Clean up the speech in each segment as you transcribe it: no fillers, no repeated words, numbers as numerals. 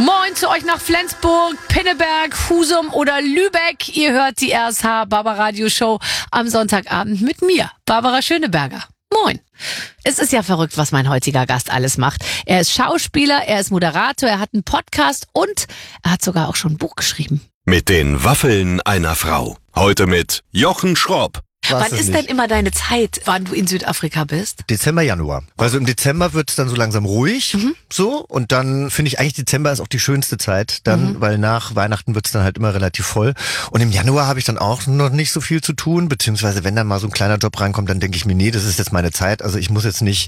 Moin zu euch nach Flensburg, Pinneberg, Husum oder Lübeck. Ihr hört die RSH Barbaradio Show am Sonntagabend mit mir, Barbara Schöneberger. Moin. Es ist ja verrückt, was mein heutiger Gast alles macht. Er ist Schauspieler, er ist Moderator, er hat einen Podcast und er hat sogar auch schon ein Buch geschrieben. Mit den Waffeln einer Frau. Heute mit Jochen Schropp. Wann ist denn immer deine Zeit, wann du in Südafrika bist? Dezember, Januar. Also im Dezember wird es dann so langsam ruhig, so. Und dann finde ich eigentlich, Dezember ist auch die schönste Zeit dann, weil nach Weihnachten wird es dann halt immer relativ voll. Und im Januar habe ich dann auch noch nicht so viel zu tun, beziehungsweise wenn dann mal so ein kleiner Job reinkommt, dann denke ich mir, nee, das ist jetzt meine Zeit. Also ich muss jetzt nicht,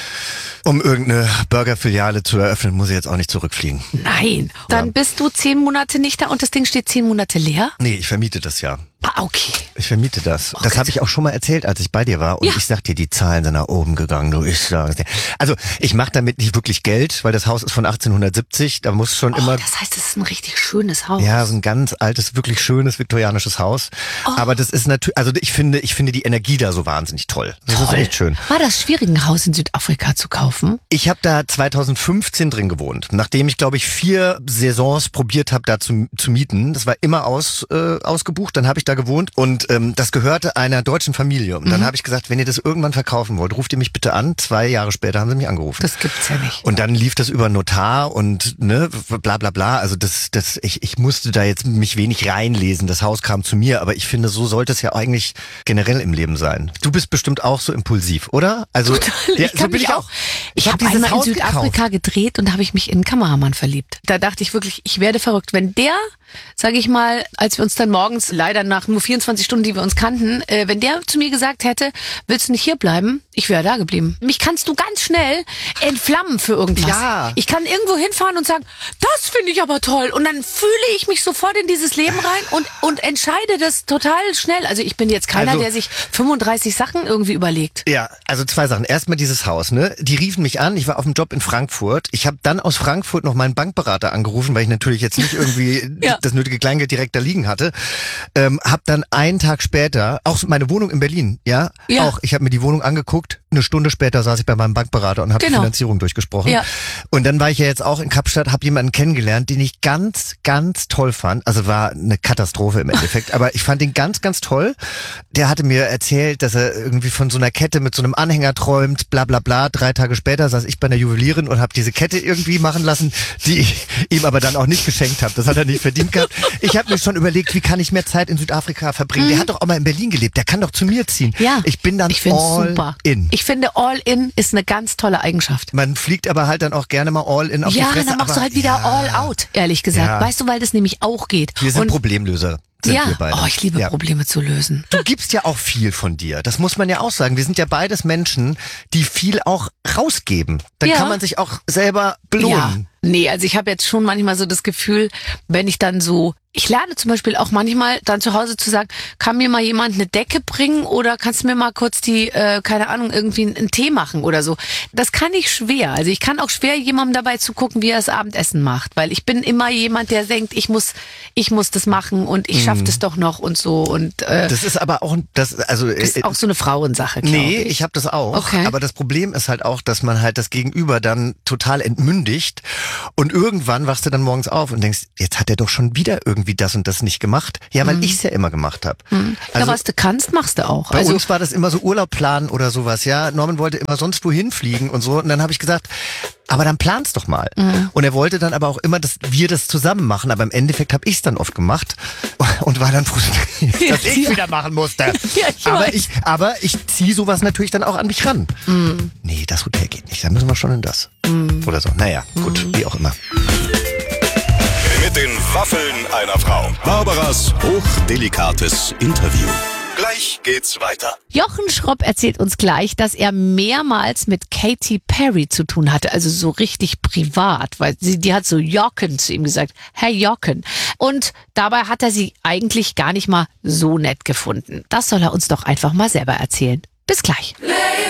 um irgendeine Burgerfiliale zu eröffnen, muss ich jetzt auch nicht zurückfliegen. Nein. Dann bist du 10 Monate nicht da und das Ding steht 10 Monate leer? Nee, ich vermiete das ja. Ah, okay. Ich vermiete das. Das habe ich auch schon mal erzählt, als ich bei dir war. Und ich sag dir, die Zahlen sind nach oben gegangen. Du, ich sag's dir. Also ich mache damit nicht wirklich Geld, weil das Haus ist von 1870. Da muss schon immer... Das heißt, es ist ein richtig schönes Haus. Ja, so ein ganz altes, wirklich schönes viktorianisches Haus. Aber das ist natürlich... Also ich finde die Energie da so wahnsinnig toll. Das ist echt schön. War das schwierig, ein Haus in Südafrika zu kaufen? Ich habe da 2015 drin gewohnt. Nachdem ich, glaube ich, 4 Saisons probiert habe, da zu mieten. Das war immer ausgebucht. Dann habe ich da gewohnt und das gehörte einer deutschen Familie. Und dann habe ich gesagt, wenn ihr das irgendwann verkaufen wollt, ruft ihr mich bitte an. 2 Jahre später haben sie mich angerufen. Das gibt's ja nicht. Und dann lief das über Notar und bla bla bla. Also ich musste da jetzt mich wenig reinlesen. Das Haus kam zu mir, aber ich finde, so sollte es ja eigentlich generell im Leben sein. Du bist bestimmt auch so impulsiv, oder? Also total. so bin ich auch. Ich habe einmal in Südafrika gedreht und da habe ich mich in einen Kameramann verliebt. Da dachte ich wirklich, ich werde verrückt. Wenn der, sage ich mal, als wir uns dann morgens, leider nach nur 24 Stunden, die wir uns kannten, wenn der zu mir gesagt hätte, willst du nicht hier bleiben? Ich wäre da geblieben. Mich kannst du ganz schnell entflammen für irgendwas. Ja. Ich kann irgendwo hinfahren und sagen, das finde ich aber toll. Und dann fühle ich mich sofort in dieses Leben rein und entscheide das total schnell. Also ich bin jetzt keiner, der sich 35 Sachen irgendwie überlegt. Ja, also 2 Sachen. Erstmal dieses Haus, ne? Die riefen mich an. Ich war auf dem Job in Frankfurt. Ich habe dann aus Frankfurt noch meinen Bankberater angerufen, weil ich natürlich jetzt nicht irgendwie das nötige Kleingeld direkt da liegen hatte. Hab dann einen Tag später, auch meine Wohnung in Berlin, auch, ich habe mir die Wohnung angeguckt, 1 Stunde später saß ich bei meinem Bankberater und habe die Finanzierung durchgesprochen. Ja. Und dann war ich ja jetzt auch in Kapstadt, habe jemanden kennengelernt, den ich ganz, ganz toll fand. Also war eine Katastrophe im Endeffekt, aber ich fand ihn ganz, ganz toll. Der hatte mir erzählt, dass er irgendwie von so einer Kette mit so einem Anhänger träumt, bla bla bla. 3 Tage später saß ich bei einer Juwelierin und habe diese Kette irgendwie machen lassen, die ich ihm aber dann auch nicht geschenkt habe. Das hat er nicht verdient gehabt. Ich habe mir schon überlegt, wie kann ich mehr Zeit in Südafrika verbringen. Der hat doch auch mal in Berlin gelebt, der kann doch zu mir ziehen. Ja, ich bin dann all super. In. Ich finde, all in ist eine ganz tolle Eigenschaft. Man fliegt aber halt dann auch gerne mal all in auf die Fresse. Ja, dann machst du halt wieder all out, ehrlich gesagt. Ja. Weißt du, weil das nämlich auch geht. Wir sind Problemlöser. Wir beide. Ich liebe Probleme zu lösen. Du gibst ja auch viel von dir. Das muss man ja auch sagen. Wir sind ja beides Menschen, die viel auch rausgeben. Dann kann man sich auch selber belohnen. Ja. Nee, also ich habe jetzt schon manchmal so das Gefühl, wenn ich dann so, ich lerne zum Beispiel auch manchmal dann zu Hause zu sagen, kann mir mal jemand eine Decke bringen oder kannst du mir mal kurz die, keine Ahnung, irgendwie einen Tee machen oder so. Das kann ich schwer. Also ich kann auch schwer jemandem dabei zugucken, wie er das Abendessen macht, weil ich bin immer jemand, der denkt, ich muss das machen und ich schaffe das doch noch und so und das ist aber auch das ist auch so eine Frauensache, glaube ich. Nee, ich habe das auch. Okay. Aber das Problem ist halt auch, dass man halt das Gegenüber dann total entmündigt. Und irgendwann wachst du dann morgens auf und denkst, jetzt hat er doch schon wieder irgendwie das und das nicht gemacht. Ja, weil ich es ja immer gemacht habe. Also, was du kannst, machst du auch. Bei uns war das immer so Urlaub planen oder sowas. Ja, Norman wollte immer sonst wohin fliegen und so. Und dann habe ich gesagt, aber dann plan's doch mal. Und er wollte dann aber auch immer, dass wir das zusammen machen. Aber im Endeffekt habe ich es dann oft gemacht und war dann frustriert, dass ich wieder machen musste. Aber ich ziehe sowas natürlich dann auch an mich ran. Nee, das Hotel geht nicht. Da müssen wir schon in das. Oder so. Naja, gut, wie auch immer. Mit den Waffeln einer Frau. Barbaras hochdelikates Interview. Gleich geht's weiter. Jochen Schropp erzählt uns gleich, dass er mehrmals mit Katy Perry zu tun hatte, also so richtig privat, weil die hat so Jochen zu ihm gesagt, Herr Jochen. Und dabei hat er sie eigentlich gar nicht mal so nett gefunden. Das soll er uns doch einfach mal selber erzählen. Bis gleich.